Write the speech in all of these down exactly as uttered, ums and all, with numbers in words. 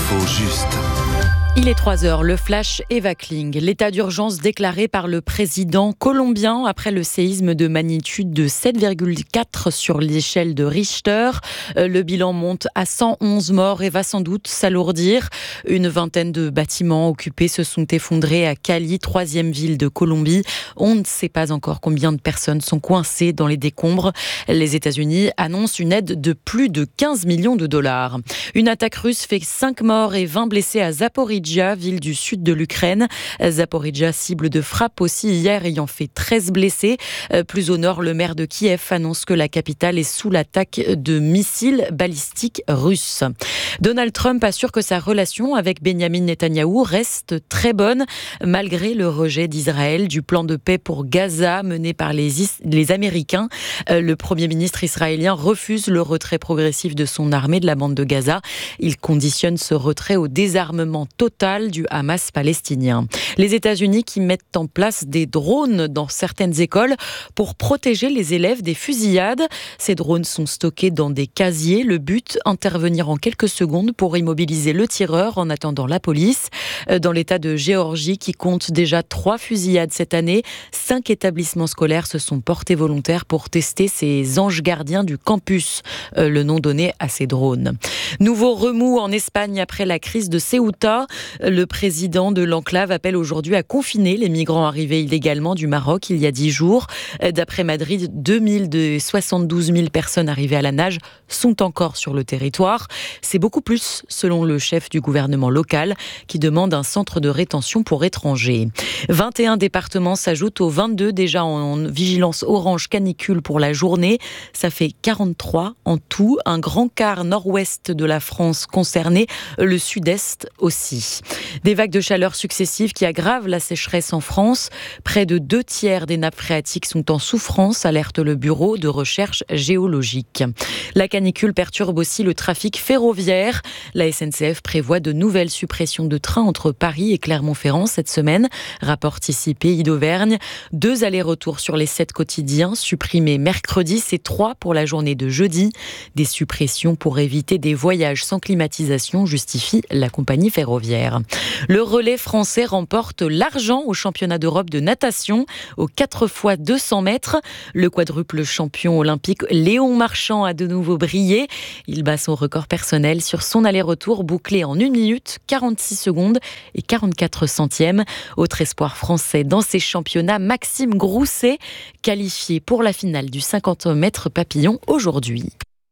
L'info juste. Il est trois heures, le flash Eva Kling. L'état d'urgence déclaré par le président colombien après le séisme de magnitude de sept virgule quatre sur l'échelle de Richter. Le bilan monte à cent onze morts et va sans doute s'alourdir. Une vingtaine de bâtiments occupés se sont effondrés à Cali, troisième ville de Colombie. On ne sait pas encore combien de personnes sont coincées dans les décombres. Les États-Unis annoncent une aide de plus de quinze millions de dollars. Une attaque russe fait cinq morts et vingt blessés à Zaporijjia, ville du sud de l'Ukraine. Zaporijjia, cible de frappe aussi hier, ayant fait treize blessés. Plus au nord, le maire de Kiev annonce que la capitale est sous l'attaque de missiles balistiques russes. Donald Trump assure que sa relation avec Benjamin Netanyahou reste très bonne, malgré le rejet d'Israël du plan de paix pour Gaza mené par les, Is- les Américains. Le Premier ministre israélien refuse le retrait progressif de son armée de la bande de Gaza. Il conditionne ce retrait au désarmement total du Hamas palestinien. Les États-Unis qui mettent en place des drones dans certaines écoles pour protéger les élèves des fusillades. Ces drones sont stockés dans des casiers. Le but, intervenir en quelques secondes pour immobiliser le tireur en attendant la police. Dans l'État de Géorgie, qui compte déjà trois fusillades cette année, cinq établissements scolaires se sont portés volontaires pour tester ces anges gardiens du campus, le nom donné à ces drones. Nouveau remous en Espagne après la crise de Ceuta. Le président de l'enclave appelle aujourd'hui à confiner les migrants arrivés illégalement du Maroc il y a dix jours. D'après Madrid, deux mille de soixante-douze mille personnes arrivées à la nage sont encore sur le territoire. C'est beaucoup plus, selon le chef du gouvernement local, qui demande un centre de rétention pour étrangers. vingt et un départements s'ajoutent aux vingt-deux déjà en vigilance orange canicule pour la journée. Ça fait quarante-trois en tout. Un grand quart nord-ouest de la France concerné, le sud-est aussi. Des vagues de chaleur successives qui aggravent la sécheresse en France. Près de deux tiers des nappes phréatiques sont en souffrance, alerte le Bureau de recherche géologique. La canicule perturbe aussi le trafic ferroviaire. La S N C F prévoit de nouvelles suppressions de trains entre Paris et Clermont-Ferrand cette semaine, rapporte ici Pays d'Auvergne. Deux allers-retours sur les sept quotidiens supprimés mercredi, c'est trois pour la journée de jeudi. Des suppressions pour éviter des voyages sans climatisation, justifie la compagnie ferroviaire. Le relais français remporte l'argent au championnat d'Europe de natation aux quatre fois deux cents mètres. Le quadruple champion olympique Léon Marchand a de nouveau brillé. Il bat son record personnel sur son aller-retour bouclé en une minute, quarante-six secondes et quarante-quatre centièmes. Autre espoir français dans ces championnats, Maxime Grousset, qualifié pour la finale du cinquante mètres papillon aujourd'hui.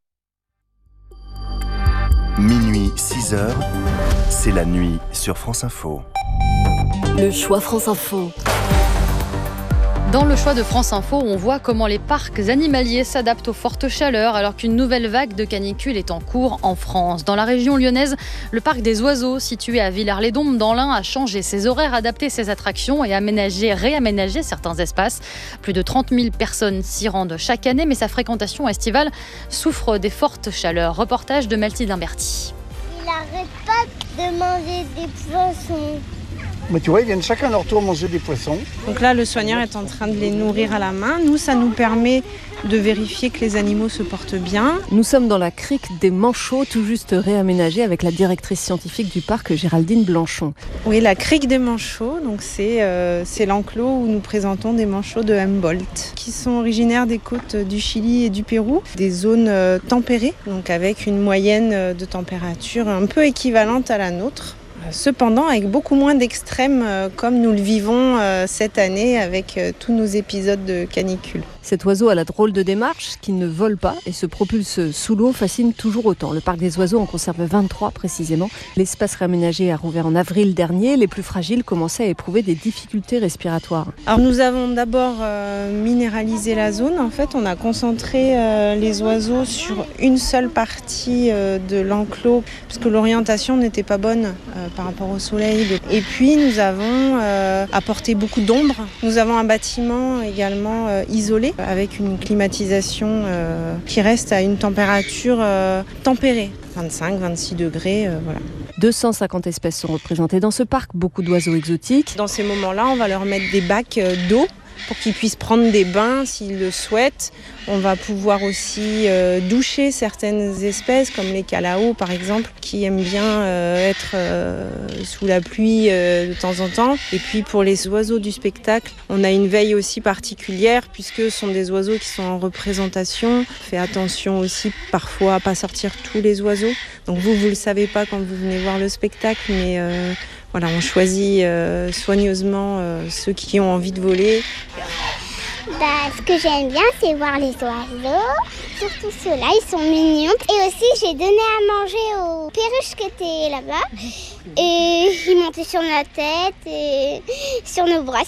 Minuit, six heures, c'est la nuit sur France Info. Le choix France Info. Dans le choix de France Info, on voit comment les parcs animaliers s'adaptent aux fortes chaleurs alors qu'une nouvelle vague de canicule est en cours en France. Dans la région lyonnaise, le parc des oiseaux, situé à Villars-les-Dombes dans l'Ain, a changé ses horaires, adapté ses attractions et aménagé, réaménagé certains espaces. Plus de trente mille personnes s'y rendent chaque année, mais sa fréquentation estivale souffre des fortes chaleurs. Reportage de Mathilde Imberti. Il n'arrête pas de manger des poissons. Mais tu vois, ils viennent chacun à leur tour manger des poissons. Donc là, le soigneur est en train de les nourrir à la main. Nous, ça nous permet de vérifier que les animaux se portent bien. Nous sommes dans la crique des Manchots, tout juste réaménagée avec la directrice scientifique du parc, Géraldine Blanchon. Oui, la crique des Manchots, donc c'est, euh, c'est l'enclos où nous présentons des manchots de Humboldt, qui sont originaires des côtes du Chili et du Pérou, des zones euh, tempérées, donc avec une moyenne de température un peu équivalente à la nôtre. Cependant, avec beaucoup moins d'extrêmes euh, comme nous le vivons euh, cette année avec euh, tous nos épisodes de canicule. Cet oiseau a la drôle de démarche, qui ne vole pas et se propulse sous l'eau, fascine toujours autant. Le parc des oiseaux en conserve vingt-trois précisément. L'espace réaménagé a rouvert en avril dernier. Les plus fragiles commençaient à éprouver des difficultés respiratoires. Alors nous avons d'abord euh, minéralisé la zone. En fait, on a concentré euh, les oiseaux sur une seule partie euh, de l'enclos, puisque l'orientation n'était pas bonne euh, par rapport au soleil. Et puis nous avons euh, apporté beaucoup d'ombre. Nous avons un bâtiment également euh, isolé, avec une climatisation euh, qui reste à une température euh, tempérée, vingt-cinq à vingt-six degrés, euh, voilà. deux cent cinquante espèces sont représentées dans ce parc, beaucoup d'oiseaux exotiques. Dans ces moments-là, on va leur mettre des bacs d'eau pour qu'ils puissent prendre des bains s'ils le souhaitent, On va pouvoir aussi euh, doucher certaines espèces, comme les calaos par exemple, qui aiment bien euh, être euh, sous la pluie euh, de temps en temps. Et puis pour les oiseaux du spectacle, on a une veille aussi particulière, puisque ce sont des oiseaux qui sont en représentation. On fait attention aussi parfois à pas sortir tous les oiseaux. Donc vous, vous le savez pas quand vous venez voir le spectacle, mais euh, voilà, on choisit euh, soigneusement euh, ceux qui ont envie de voler. Bah, ce que j'aime bien, c'est voir les oiseaux. Surtout ceux-là, ils sont mignons. Et aussi, j'ai donné à manger aux perruches qui étaient là-bas. Et ils montaient sur la tête et sur nos bras.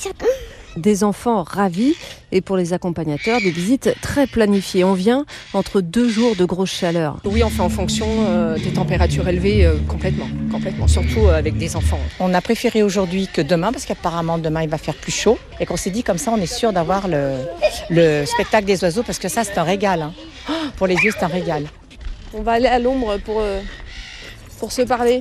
Des enfants ravis et pour les accompagnateurs, des visites très planifiées. On vient entre deux jours de grosse chaleur. Oui, on fait en fonction euh, des températures élevées euh, complètement, complètement, surtout euh, avec des enfants. On a préféré aujourd'hui que demain parce qu'apparemment demain il va faire plus chaud et qu'on s'est dit comme ça on est sûr d'avoir le, le spectacle des oiseaux parce que ça c'est un régal. Hein. Pour les yeux c'est un régal. On va aller à l'ombre pour, euh, pour se parler.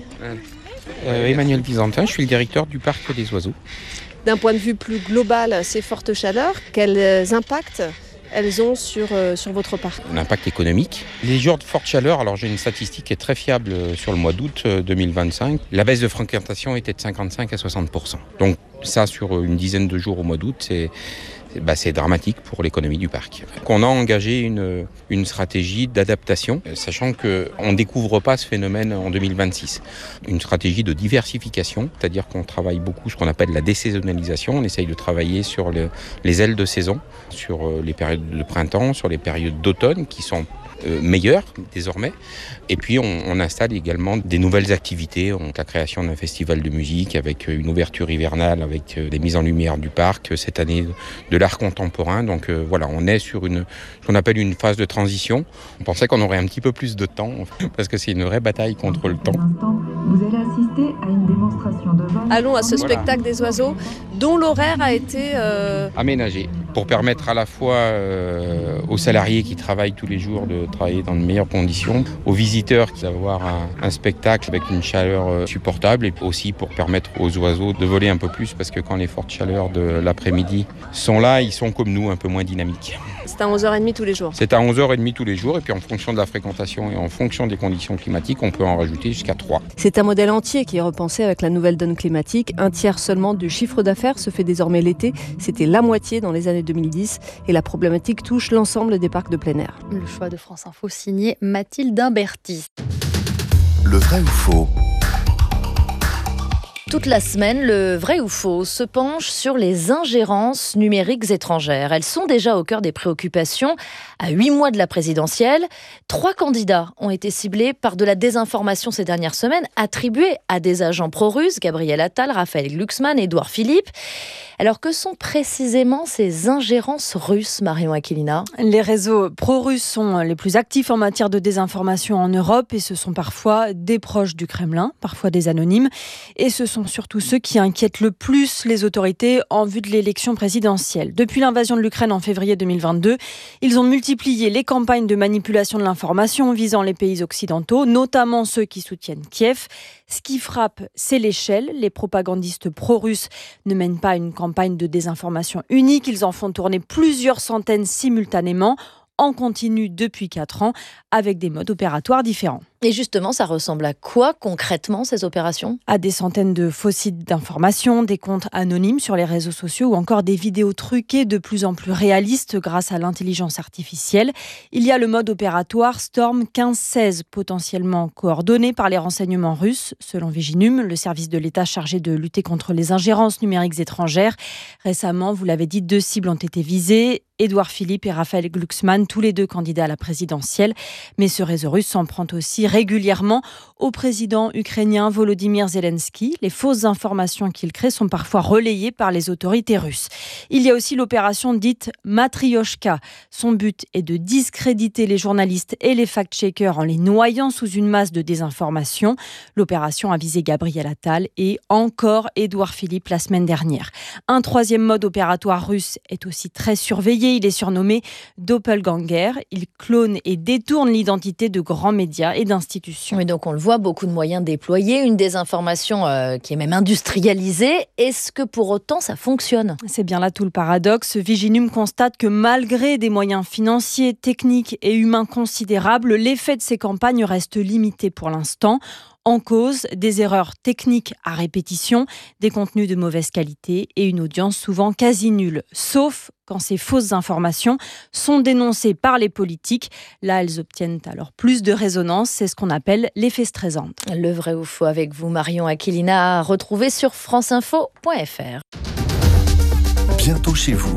Euh, Emmanuel Byzantin, je suis le directeur du parc des oiseaux. D'un point de vue plus global, ces fortes chaleurs, quels impacts elles ont sur, euh, sur votre parc? L'impact économique. Les jours de forte chaleur, alors j'ai une statistique qui est très fiable sur le mois d'août deux mille vingt-cinq. La baisse de fréquentation était de cinquante-cinq à soixante pour cent. Donc ça, sur une dizaine de jours au mois d'août, c'est... Bah, c'est dramatique pour l'économie du parc. On a engagé une, une stratégie d'adaptation, sachant qu'on ne découvre pas ce phénomène en deux mille vingt-six. Une stratégie de diversification, c'est-à-dire qu'on travaille beaucoup ce qu'on appelle la désaisonnalisation. On essaye de travailler sur le, les ailes de saison, sur les périodes de printemps, sur les périodes d'automne qui sont Euh, meilleur désormais. Et puis on, on installe également des nouvelles activités, on, la création d'un festival de musique avec une ouverture hivernale, avec des mises en lumière du parc, cette année de l'art contemporain. Donc euh, voilà, on est sur une, ce qu'on appelle une phase de transition. On pensait qu'on aurait un petit peu plus de temps, parce que c'est une vraie bataille contre le temps. Vous allez assister à une démonstration de vol. Allons à ce voilà. spectacle des oiseaux, dont l'horaire a été euh... aménagé pour permettre à la fois euh, aux salariés qui travaillent tous les jours de travailler dans de meilleures conditions, aux visiteurs d'avoir un, un spectacle avec une chaleur euh, supportable, et aussi pour permettre aux oiseaux de voler un peu plus, parce que quand les fortes chaleurs de l'après-midi sont là, ils sont comme nous, un peu moins dynamiques. C'est à onze heures trente tous les jours. C'est à onze heures trente tous les jours, et puis en fonction de la fréquentation et en fonction des conditions climatiques, on peut en rajouter jusqu'à trois. C'est un modèle entier qui est repensé avec la nouvelle donne climatique. Un tiers seulement du chiffre d'affaires se fait désormais l'été. C'était la moitié dans les années deux mille dix et la problématique touche l'ensemble des parcs de plein air. Le choix de France Info signé Mathilde Imberti. Le vrai ou faux? Toute la semaine, le vrai ou faux se penche sur les ingérences numériques étrangères. Elles sont déjà au cœur des préoccupations. À huit mois de la présidentielle, trois candidats ont été ciblés par de la désinformation ces dernières semaines, attribuée à des agents pro-russes, Gabriel Attal, Raphaël Glucksmann, Édouard Philippe. Alors que sont précisément ces ingérences russes, Marion Aquilina? Les réseaux pro-russes sont les plus actifs en matière de désinformation en Europe, et ce sont parfois des proches du Kremlin, parfois des anonymes, et ce sont surtout ceux qui inquiètent le plus les autorités en vue de l'élection présidentielle. Depuis l'invasion de l'Ukraine en février deux mille vingt-deux, ils ont multiplié les campagnes de manipulation de l'information visant les pays occidentaux, notamment ceux qui soutiennent Kiev. Ce qui frappe, c'est l'échelle. Les propagandistes pro-russes ne mènent pas une campagne de désinformation unique, ils en font tourner plusieurs centaines simultanément, en continu depuis quatre ans, avec des modes opératoires différents. Et justement, ça ressemble à quoi concrètement ces opérations? À des centaines de faux sites d'information, des comptes anonymes sur les réseaux sociaux ou encore des vidéos truquées de plus en plus réalistes grâce à l'intelligence artificielle. Il y a le mode opératoire Storm quinze seize, potentiellement coordonné par les renseignements russes, selon Viginum, le service de l'État chargé de lutter contre les ingérences numériques étrangères. Récemment, vous l'avez dit, deux cibles ont été visées, Édouard Philippe et Raphaël Glucksmann, tous les deux candidats à la présidentielle. Mais ce réseau russe s'en prend aussi régulièrement au président ukrainien Volodymyr Zelensky. Les fausses informations qu'il crée sont parfois relayées par les autorités russes. Il y a aussi l'opération dite Matryoshka. Son but est de discréditer les journalistes et les fact-checkers en les noyant sous une masse de désinformation. L'opération a visé Gabriel Attal et encore Édouard Philippe la semaine dernière. Un troisième mode opératoire russe est aussi très surveillé. Il est surnommé Doppelganger. Il clone et détourne l'identité de grands médias et d'institutions. Oui, donc on le voit, beaucoup de moyens déployés, une désinformation euh, qui est même industrialisée. Est-ce que pour autant ça fonctionne ? C'est bien là tout le paradoxe. Viginum constate que malgré des moyens financiers, techniques et humains considérables, l'effet de ces campagnes reste limité pour l'instant. En cause, des erreurs techniques à répétition, des contenus de mauvaise qualité et une audience souvent quasi nulle. Sauf quand ces fausses informations sont dénoncées par les politiques. Là, elles obtiennent alors plus de résonance. C'est ce qu'on appelle l'effet Streisand. Le vrai ou faux avec vous, Marion Aquilina, retrouvé sur franceinfo point f r. Bientôt chez vous.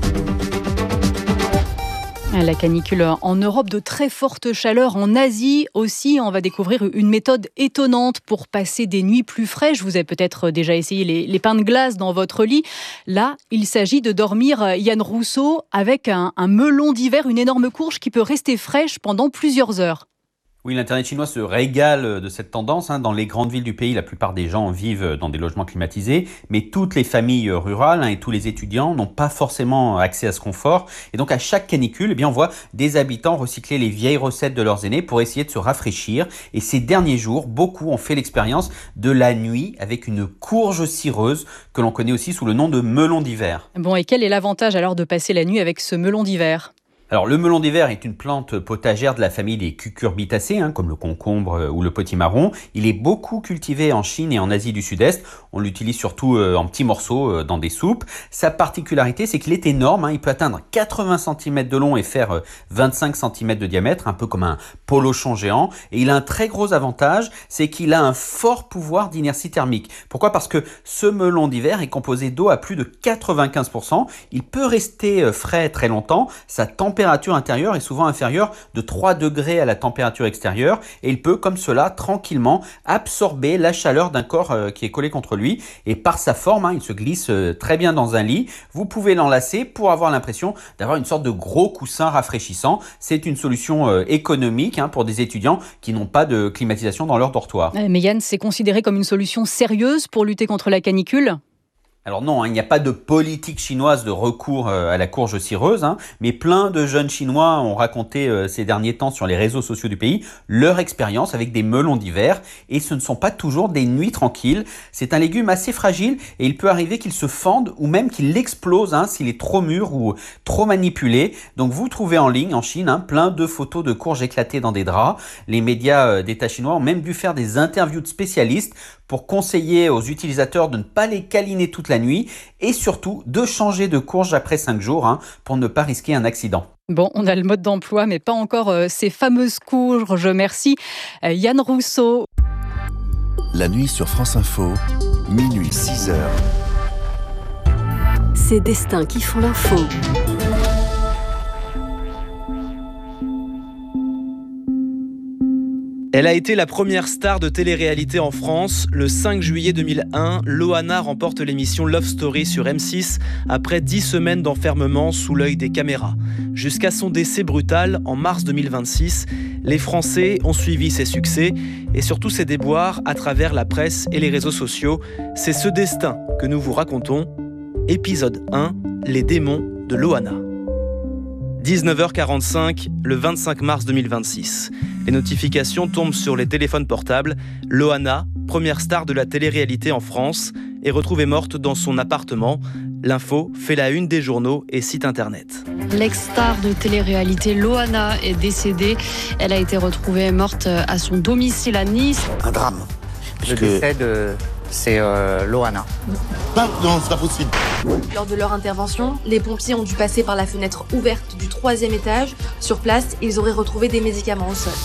La canicule en Europe, de très fortes chaleurs en Asie aussi. On va découvrir une méthode étonnante pour passer des nuits plus fraîches. Vous avez peut-être déjà essayé les, les pains de glace dans votre lit. Là, il s'agit de dormir, Yann Rousseau, avec un, un melon d'hiver, une énorme courge qui peut rester fraîche pendant plusieurs heures. Oui, l'Internet chinois se régale de cette tendance. Dans les grandes villes du pays, la plupart des gens vivent dans des logements climatisés, mais toutes les familles rurales et tous les étudiants n'ont pas forcément accès à ce confort. Et donc, à chaque canicule, eh bien, on voit des habitants recycler les vieilles recettes de leurs aînés pour essayer de se rafraîchir. Et ces derniers jours, beaucoup ont fait l'expérience de la nuit avec une courge cireuse que l'on connaît aussi sous le nom de melon d'hiver. Bon, et quel est l'avantage alors de passer la nuit avec ce melon d'hiver ? Alors, le melon d'hiver est une plante potagère de la famille des cucurbitacées, hein, comme le concombre ou le potimarron. Il est beaucoup cultivé en Chine et en Asie du Sud-Est. On l'utilise surtout euh, en petits morceaux euh, dans des soupes. Sa particularité, c'est qu'il est énorme. Hein. Il peut atteindre quatre-vingts centimètres de long et faire euh, vingt-cinq centimètres de diamètre, un peu comme un polochon géant. Et il a un très gros avantage, c'est qu'il a un fort pouvoir d'inertie thermique. Pourquoi ? Parce que ce melon d'hiver est composé d'eau à plus de quatre-vingt-quinze pour cent. Il peut rester euh, frais très longtemps. Sa température La température intérieure est souvent inférieure de trois degrés à la température extérieure et il peut, comme cela, tranquillement absorber la chaleur d'un corps euh, qui est collé contre lui. Et par sa forme, hein, il se glisse euh, très bien dans un lit. Vous pouvez l'enlacer pour avoir l'impression d'avoir une sorte de gros coussin rafraîchissant. C'est une solution euh, économique hein, pour des étudiants qui n'ont pas de climatisation dans leur dortoir. Mais Yann, c'est considéré comme une solution sérieuse pour lutter contre la canicule ? Alors non, hein, il n'y a pas de politique chinoise de recours euh, à la courge cireuse, hein, mais plein de jeunes Chinois ont raconté euh, ces derniers temps sur les réseaux sociaux du pays leur expérience avec des melons d'hiver. Et ce ne sont pas toujours des nuits tranquilles. C'est un légume assez fragile et il peut arriver qu'il se fende ou même qu'il explose hein, s'il est trop mûr ou trop manipulé. Donc vous trouvez en ligne, en Chine, hein, plein de photos de courges éclatées dans des draps. Les médias euh, d'État chinois ont même dû faire des interviews de spécialistes pour conseiller aux utilisateurs de ne pas les câliner toute la nuit et surtout de changer de courge après cinq jours hein, pour ne pas risquer un accident. Bon, on a le mode d'emploi, mais pas encore euh, ces fameuses courges. Merci euh, Yann Rousseau. La nuit sur France Info, minuit six heures. Ces destins qui font l'info. Elle a été la première star de télé-réalité en France. Le cinq juillet deux mille un, Loana remporte l'émission Love Story sur M six après dix semaines d'enfermement sous l'œil des caméras. Jusqu'à son décès brutal en mars deux mille vingt-six, les Français ont suivi ses succès et surtout ses déboires à travers la presse et les réseaux sociaux. C'est ce destin que nous vous racontons. Épisode un, les démons de Loana. dix-neuf heures quarante-cinq, le vingt-cinq mars deux mille vingt-six. Les notifications tombent sur les téléphones portables. Loana, première star de la télé-réalité en France, est retrouvée morte dans son appartement. L'info fait la une des journaux et sites internet. L'ex-star de télé-réalité Loana est décédée. Elle a été retrouvée morte à son domicile à Nice. Un drame. Le décès de... c'est euh, Loana. Non, non, c'est pas possible. Lors de leur intervention, les pompiers ont dû passer par la fenêtre ouverte du troisième étage. Sur place, ils auraient retrouvé des médicaments au sol.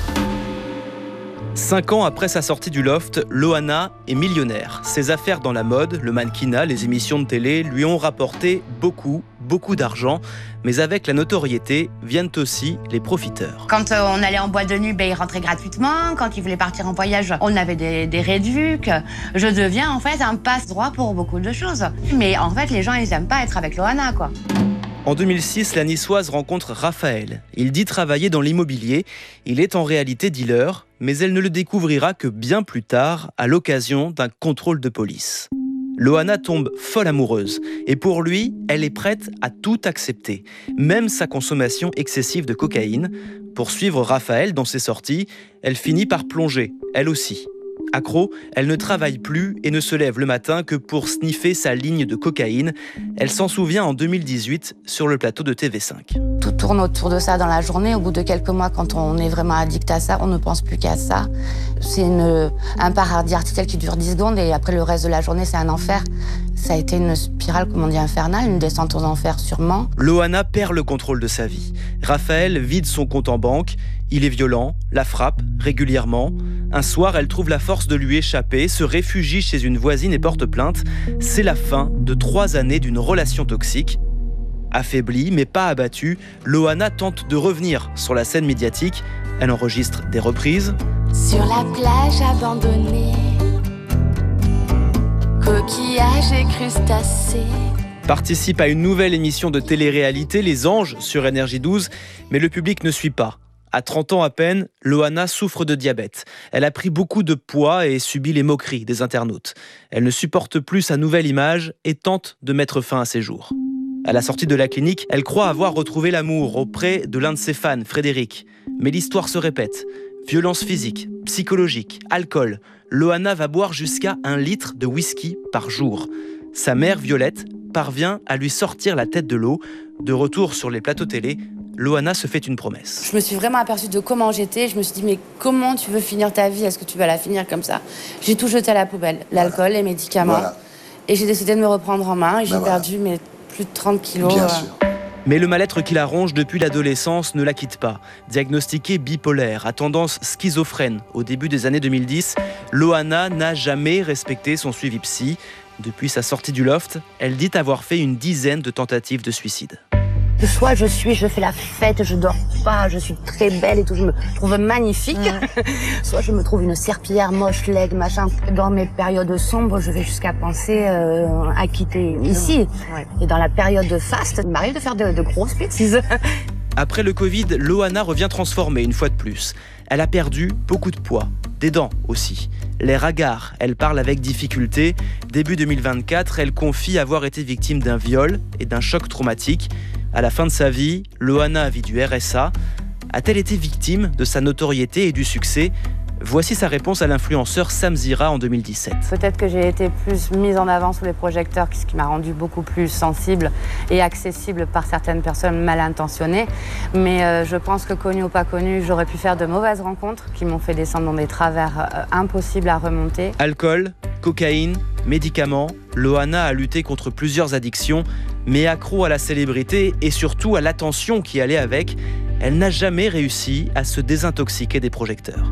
Cinq ans après sa sortie du loft, Loana est millionnaire. Ses affaires dans la mode, le mannequinat, les émissions de télé lui ont rapporté beaucoup, beaucoup d'argent. Mais avec la notoriété viennent aussi les profiteurs. Quand euh, on allait en boîte de nuit, ben, ils rentraient gratuitement. Quand ils voulaient partir en voyage, on avait des, des réducs. Je deviens en fait un passe-droit pour beaucoup de choses. Mais en fait, les gens, ils n'aiment pas être avec Loana, quoi. En deux mille six, la niçoise rencontre Raphaël. Il dit travailler dans l'immobilier. Il est en réalité dealer, mais elle ne le découvrira que bien plus tard, à l'occasion d'un contrôle de police. Loana tombe folle amoureuse et pour lui, elle est prête à tout accepter, même sa consommation excessive de cocaïne. Pour suivre Raphaël dans ses sorties, elle finit par plonger, elle aussi. Accro, elle ne travaille plus et ne se lève le matin que pour sniffer sa ligne de cocaïne. Elle s'en souvient en deux mille dix-huit sur le plateau de T V cinq. Tout tourne autour de ça dans la journée. Au bout de quelques mois, quand on est vraiment addict à ça, on ne pense plus qu'à ça. C'est une, un paradis artificiel qui dure dix secondes et après le reste de la journée, c'est un enfer. Ça a été une spirale, comme on dit, infernale, une descente aux enfers sûrement. Loana perd le contrôle de sa vie. Raphaël vide son compte en banque. Il est violent, la frappe régulièrement. Un soir, elle trouve la force de lui échapper, se réfugie chez une voisine et porte plainte. C'est la fin de trois années d'une relation toxique. Affaiblie, mais pas abattue, Loana tente de revenir sur la scène médiatique. Elle enregistre des reprises. Sur la plage abandonnée, coquillages et crustacés. Participe à une nouvelle émission de télé-réalité, Les Anges, sur Énergie douze, mais le public ne suit pas. À trente ans à peine, Loana souffre de diabète. Elle a pris beaucoup de poids et subit les moqueries des internautes. Elle ne supporte plus sa nouvelle image et tente de mettre fin à ses jours. À la sortie de la clinique, elle croit avoir retrouvé l'amour auprès de l'un de ses fans, Frédéric. Mais l'histoire se répète. Violence physique, psychologique, alcool. Loana va boire jusqu'à un litre de whisky par jour. Sa mère, Violette, parvient à lui sortir la tête de l'eau. De retour sur les plateaux télé, Loana se fait une promesse. Je me suis vraiment aperçue de comment j'étais. Je me suis dit, mais comment tu veux finir ta vie? Est-ce que tu vas la finir comme ça? J'ai tout jeté à la poubelle. L'alcool, voilà. Les médicaments. Voilà. Et j'ai décidé de me reprendre en main. Et ben j'ai voilà. perdu mes plus de trente kilos. Bien sûr. Mais le mal-être qui la ronge depuis l'adolescence ne la quitte pas. Diagnostiquée bipolaire, à tendance schizophrène au début des années deux mille dix, Loana n'a jamais respecté son suivi psy. Depuis sa sortie du loft, elle dit avoir fait une dizaine de tentatives de suicide. Soit je suis, je fais la fête, je dors pas, je suis très belle et tout, je me trouve magnifique. Mmh. Soit je me trouve une serpillière moche, leg, machin. Dans mes périodes sombres, je vais jusqu'à penser euh, à quitter ici. Ouais. Et dans la période de faste, il m'arrive de faire de, de grosses bêtises. Après le Covid, Loana revient transformée une fois de plus. Elle a perdu beaucoup de poids, des dents aussi. L'air hagard, elle parle avec difficulté. Début deux mille vingt-quatre, elle confie avoir été victime d'un viol et d'un choc traumatique. À la fin de sa vie, Loana vit du R S A. A-t-elle été victime de sa notoriété et du succès? Voici sa réponse à l'influenceur Sam Zira en deux mille dix-sept. Peut-être que j'ai été plus mise en avant sous les projecteurs, ce qui m'a rendue beaucoup plus sensible et accessible par certaines personnes mal intentionnées. Mais euh, je pense que connue ou pas connue, j'aurais pu faire de mauvaises rencontres qui m'ont fait descendre dans des travers euh, impossibles à remonter. Alcool, cocaïne, médicaments, Loana a lutté contre plusieurs addictions, mais accro à la célébrité et surtout à l'attention qui allait avec, elle n'a jamais réussi à se désintoxiquer des projecteurs.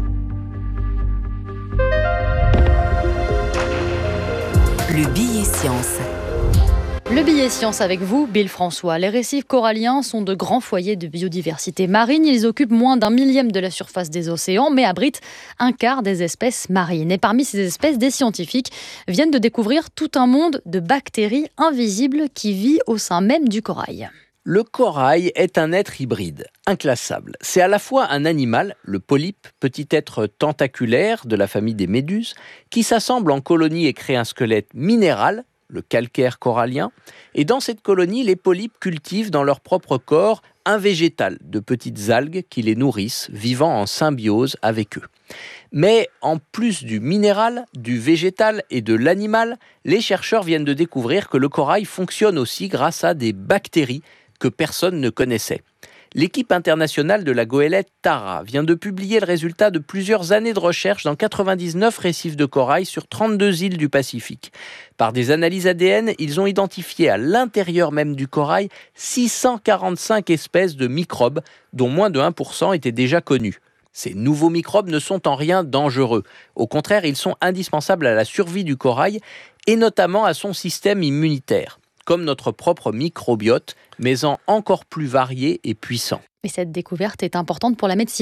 Le billet science. Le billet science avec vous, Bill François. Les récifs coralliens sont de grands foyers de biodiversité marine. Ils occupent moins d'un millième de la surface des océans, mais abritent un quart des espèces marines. Et parmi ces espèces, des scientifiques viennent de découvrir tout un monde de bactéries invisibles qui vit au sein même du corail. Le corail est un être hybride, inclassable. C'est à la fois un animal, le polype, petit être tentaculaire de la famille des méduses, qui s'assemble en colonie et crée un squelette minéral, le calcaire corallien. Et dans cette colonie, les polypes cultivent dans leur propre corps un végétal, de petites algues qui les nourrissent, vivant en symbiose avec eux. Mais en plus du minéral, du végétal et de l'animal, les chercheurs viennent de découvrir que le corail fonctionne aussi grâce à des bactéries que personne ne connaissait. L'équipe internationale de la goélette Tara vient de publier le résultat de plusieurs années de recherche dans quatre-vingt-dix-neuf récifs de corail sur trente-deux îles du Pacifique. Par des analyses A D N, ils ont identifié à l'intérieur même du corail six cent quarante-cinq espèces de microbes, dont moins de un pour cent étaient déjà connus. Ces nouveaux microbes ne sont en rien dangereux. Au contraire, ils sont indispensables à la survie du corail et notamment à son système immunitaire, comme notre propre microbiote, mais en encore plus varié et puissant. Et cette découverte est importante pour la médecine.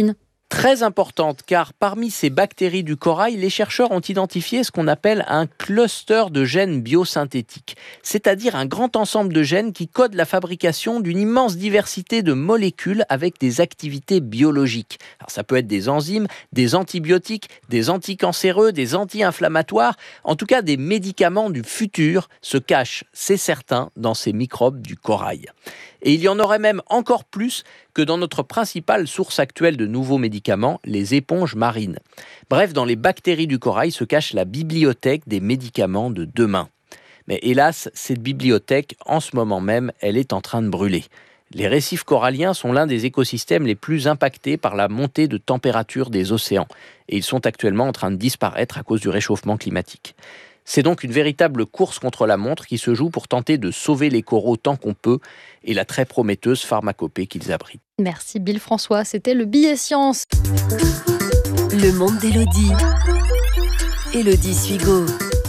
Très importante, car parmi ces bactéries du corail, les chercheurs ont identifié ce qu'on appelle un cluster de gènes biosynthétiques, c'est-à-dire un grand ensemble de gènes qui codent la fabrication d'une immense diversité de molécules avec des activités biologiques. Alors ça peut être des enzymes, des antibiotiques, des anticancéreux, des anti-inflammatoires, en tout cas des médicaments du futur se cachent, c'est certain, dans ces microbes du corail. Et il y en aurait même encore plus que dans notre principale source actuelle de nouveaux médicaments, les éponges marines. Bref, dans les bactéries du corail se cache la bibliothèque des médicaments de demain. Mais hélas, cette bibliothèque, en ce moment même, elle est en train de brûler. Les récifs coralliens sont l'un des écosystèmes les plus impactés par la montée de température des océans. Et ils sont actuellement en train de disparaître à cause du réchauffement climatique. C'est donc une véritable course contre la montre qui se joue pour tenter de sauver les coraux tant qu'on peut et la très prometteuse pharmacopée qu'ils abritent. Merci Bill François, c'était le billet science. Le monde d'Élodie. Élodie Suigo.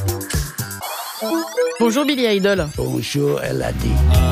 Bonjour Billy Idol. Bonjour Elodie.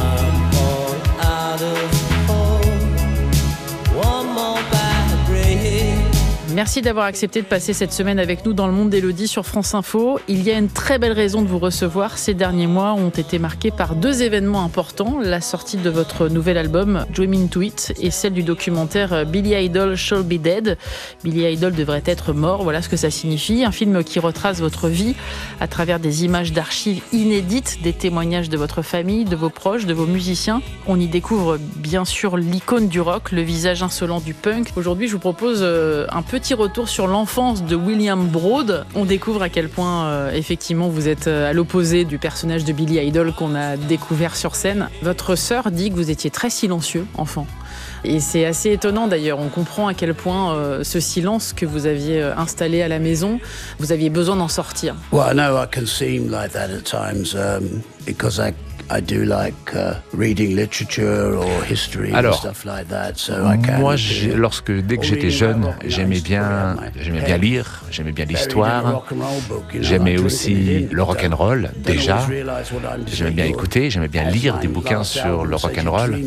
Merci d'avoir accepté de passer cette semaine avec nous dans le monde d'Élodie sur France Info. Il y a une très belle raison de vous recevoir. Ces derniers mois ont été marqués par deux événements importants. La sortie de votre nouvel album Dream Into It et celle du documentaire Billy Idol Shall Be Dead. Billy Idol devrait être mort, voilà ce que ça signifie. Un film qui retrace votre vie à travers des images d'archives inédites, des témoignages de votre famille, de vos proches, de vos musiciens. On y découvre bien sûr l'icône du rock, le visage insolent du punk. Aujourd'hui, je vous propose un petit retour sur l'enfance de William Broad. On découvre à quel point, euh, effectivement, vous êtes à l'opposé du personnage de Billy Idol qu'on a découvert sur scène. Votre sœur dit que vous étiez très silencieux, enfant. Et c'est assez étonnant d'ailleurs. On comprend à quel point euh, ce silence que vous aviez euh, installé à la maison, vous aviez besoin d'en sortir. Well, I know I can seem like that at times um, because I I do like uh, reading literature or history and stuff like that. So I can moi, j'ai, lorsque dès que j'étais jeune, j'aimais bien, j'aimais bien lire, j'aimais bien l'histoire, j'aimais aussi le rock and roll déjà. J'aimais bien écouter, j'aimais bien lire des bouquins sur le rock and roll.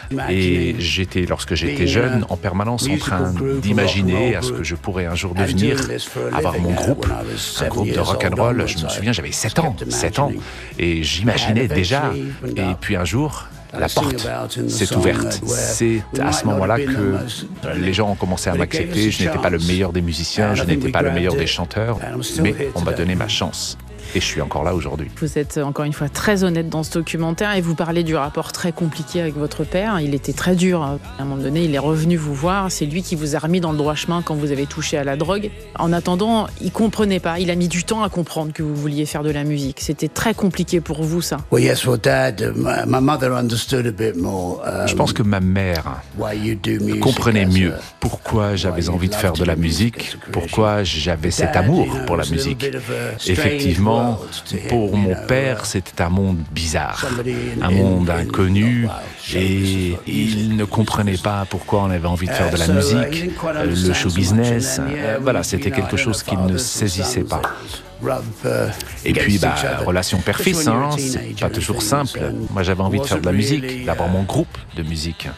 Et j'étais, lorsque j'étais jeune, en permanence en train d'imaginer à ce que je pourrais un jour devenir, avoir mon groupe, un groupe de rock and roll. Je me souviens, j'avais sept ans, sept ans, et j'imaginais déjà. Et puis un jour, la porte s'est ouverte. C'est à ce moment-là que les gens ont commencé à m'accepter. Je n'étais pas le meilleur des musiciens, je n'étais pas le meilleur des chanteurs, mais on m'a donné ma chance. Et je suis encore là aujourd'hui. Vous êtes encore une fois très honnête dans ce documentaire et vous parlez du rapport très compliqué avec votre père. Il était très dur. À un moment donné, il est revenu vous voir. C'est lui qui vous a remis dans le droit chemin quand vous avez touché à la drogue. En attendant, il comprenait pas. Il a mis du temps à comprendre que vous vouliez faire de la musique. C'était très compliqué pour vous, ça. Well, yes, well, Dad, my mother understood a bit more. Um, Je pense que ma mère comprenait mieux pourquoi j'avais envie de faire de la musique, pourquoi j'avais cet amour pour la musique. Effectivement, pour mon père, c'était un monde bizarre, un monde inconnu, et il ne comprenait pas pourquoi on avait envie de faire de la musique, le show business. Voilà, c'était quelque chose qu'il ne saisissait pas. Et puis, bah, relation père-fils, hein, c'est pas toujours simple. Moi, j'avais envie de faire de la musique, d'avoir mon groupe de musique.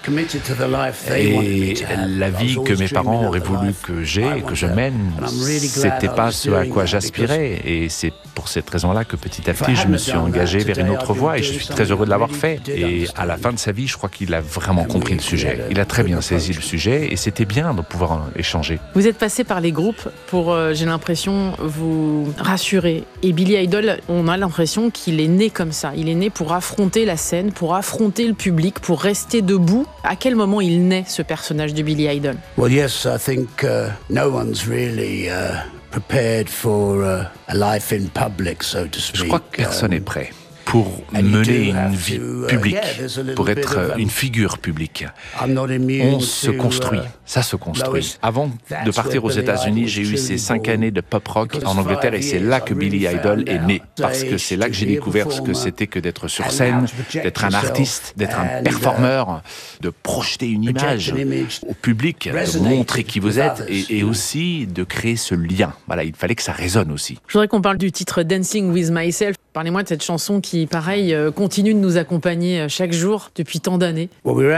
Et la vie que mes parents auraient voulu que j'ai, que je mène, c'était pas ce à quoi j'aspirais. Et c'est pour cette raison-là que petit à petit, je me suis engagé vers une autre voie et je suis très heureux de l'avoir fait. Et à la fin de sa vie, je crois qu'il a vraiment compris le sujet. Il a très bien saisi le sujet et c'était bien de pouvoir échanger. Vous êtes passé par les groupes pour, euh, j'ai l'impression, vous rassurer. Et Billy Idol, on a l'impression qu'il est né comme ça. Il est né pour affronter la scène, pour affronter le public, pour rester debout. À quel moment il naît, ce personnage de Billy Idol? Well, yes, I think uh, no one's really uh, prepared for uh, a life in public, so to speak. Je crois que personne n'est prêt pour mener une vie publique, pour être une figure publique. On se construit, ça se construit. Avant de partir aux États-Unis, j'ai eu ces cinq années de pop rock en Angleterre et c'est là que Billy Idol est né. Parce que c'est là que j'ai découvert ce que c'était que d'être sur scène, d'être un artiste, d'être un performeur, de projeter une image au public, de montrer qui vous êtes et, et aussi de créer ce lien. Voilà, il fallait que ça résonne aussi. Je voudrais qu'on parle du titre Dancing with Myself. Parlez-moi de cette chanson qui, pareil, continue de nous accompagner chaque jour depuis tant d'années. Oui,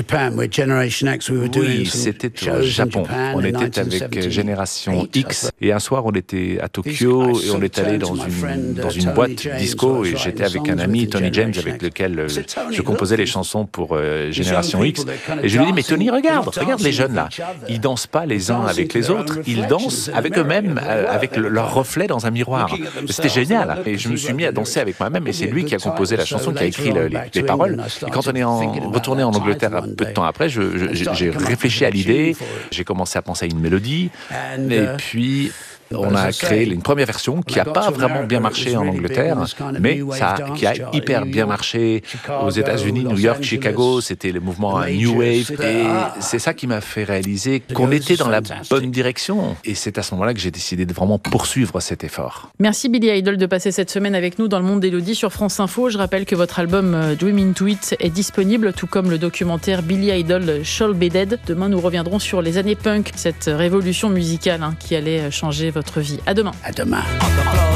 c'était au Japon. On était avec Génération X et un soir on était à Tokyo et on est allé dans une, dans une boîte disco et j'étais avec un ami, Tony James, avec lequel je composais les chansons pour euh, Génération X. Et je lui ai dit, mais Tony, regarde, regarde les jeunes là. Ils dansent pas les uns avec les autres, ils dansent avec eux-mêmes, euh, avec le, leur reflet dans un miroir. C'était génial. Et je me suis mis à danser avec moi-même et c'est lui qui a composé la chanson, qui a écrit le, les, les paroles. Et quand on est en, retourné en Angleterre un peu de temps après, je, je, j'ai réfléchi à l'idée, j'ai commencé à penser à une mélodie et puis on a créé une première version qui n'a pas vraiment bien marché en Angleterre, mais ça, qui a hyper bien marché aux États-Unis, New York, Chicago. C'était le mouvement New Wave. Et c'est ça qui m'a fait réaliser qu'on était dans la bonne direction. Et c'est à ce moment-là que j'ai décidé de vraiment poursuivre cet effort. Merci Billy Idol de passer cette semaine avec nous dans le monde d'Élodie sur France Info. Je rappelle que votre album Dream Into It est disponible, tout comme le documentaire Billy Idol Shall Be Dead. Demain, nous reviendrons sur les années punk, cette révolution musicale hein, qui allait changer votre vie. À demain. À demain.